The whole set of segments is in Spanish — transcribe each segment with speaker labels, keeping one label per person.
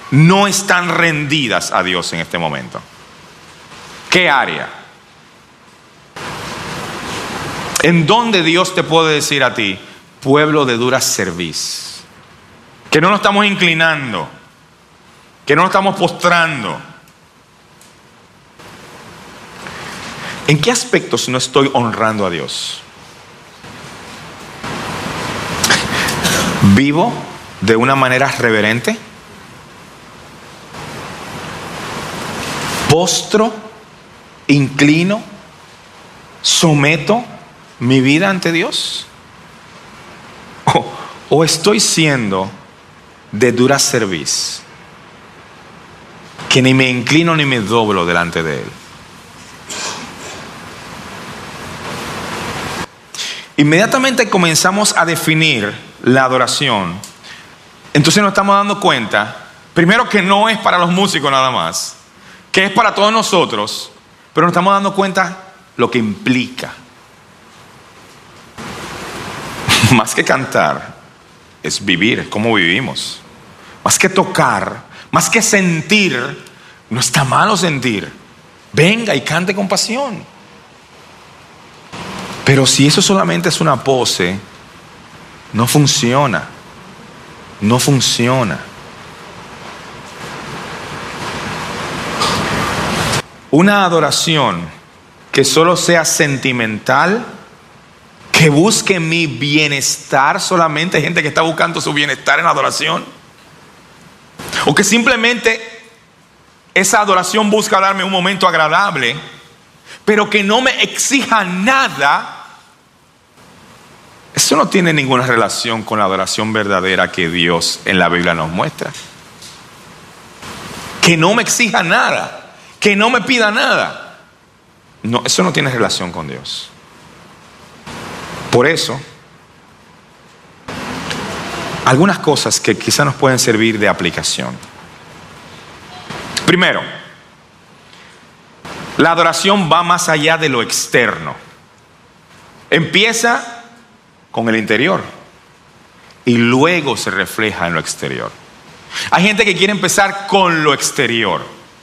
Speaker 1: no están rendidas a Dios en este momento? ¿Qué área? ¿En dónde Dios te puede decir a ti, pueblo de dura cerviz, que no nos estamos inclinando, que no nos estamos postrando? ¿En qué aspectos no estoy honrando a Dios? ¿Vivo de una manera reverente? ¿Postro, inclino, someto mi vida ante Dios? ¿O estoy siendo de dura cerviz, que ni me inclino ni me doblo delante de Él? Inmediatamente comenzamos a definir la adoración, entonces nos estamos dando cuenta, primero, que no es para los músicos nada más, que es para todos nosotros, pero nos estamos dando cuenta lo que implica. Más que cantar, es vivir, es cómo vivimos. Más que tocar, más que sentir, no está malo sentir. Venga y cante con pasión. Pero si eso solamente es una pose, no funciona. No funciona. Una adoración que solo sea sentimental, que busque mi bienestar solamente. Hay gente que está buscando su bienestar en la adoración. O que simplemente esa adoración busca darme un momento agradable, pero que no me exija nada. Eso no tiene ninguna relación con la adoración verdadera que Dios en la Biblia nos muestra. Que no me exija nada, que no me pida nada. No, eso no tiene relación con Dios. Por eso, algunas cosas que quizás nos pueden servir de aplicación. Primero, la adoración va más allá de lo externo. Empieza con el interior y luego se refleja en lo exterior. Hay gente que quiere empezar con lo exterior,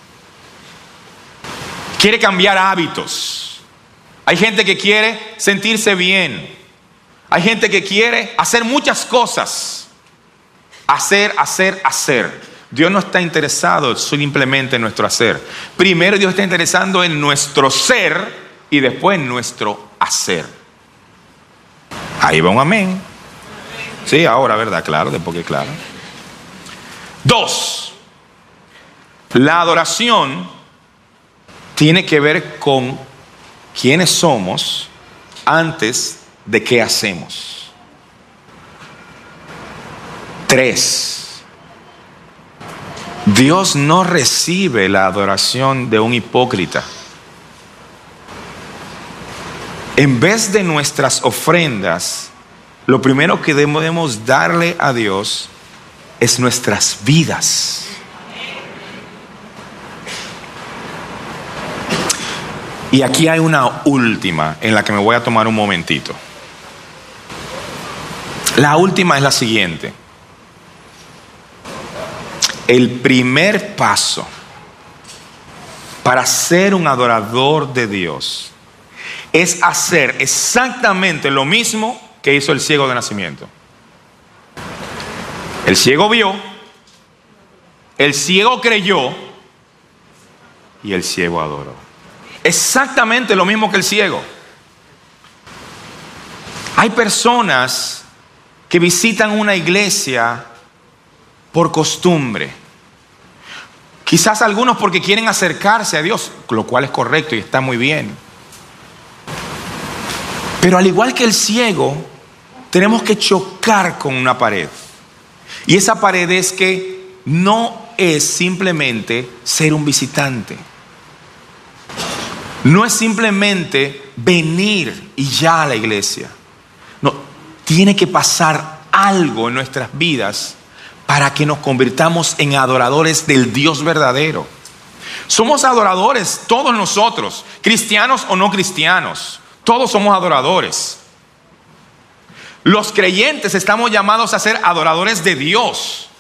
Speaker 1: quiere cambiar hábitos. Hay gente que quiere sentirse bien. Hay gente que quiere hacer muchas cosas. Hacer. Dios no está interesado simplemente en nuestro hacer. Primero Dios está interesado en nuestro ser y después en nuestro hacer. Ahí va un amén. Sí, ahora, ¿verdad? Claro, después que claro. 2. La adoración tiene que ver con quiénes somos antes de qué hacemos. 3. Dios no recibe la adoración de un hipócrita. En vez de nuestras ofrendas, lo primero que debemos darle a Dios es nuestras vidas. Y aquí hay una última en la que me voy a tomar un momentito. La última es la siguiente. El primer paso para ser un adorador de Dios es hacer exactamente lo mismo que hizo el ciego de nacimiento. El ciego vio, el ciego creyó y el ciego adoró. Exactamente lo mismo que el ciego. Hay personas que visitan una iglesia por costumbre. Quizás algunos porque quieren acercarse a Dios, lo cual es correcto y está muy bien. Pero al igual que el ciego, tenemos que chocar con una pared. Y esa pared es que no es simplemente ser un visitante. No es simplemente venir y ya a la iglesia. No, tiene que pasar algo en nuestras vidas para que nos convirtamos en adoradores del Dios verdadero. Somos adoradores todos nosotros, cristianos o no cristianos. Todos somos adoradores. Los creyentes estamos llamados a ser adoradores de Dios.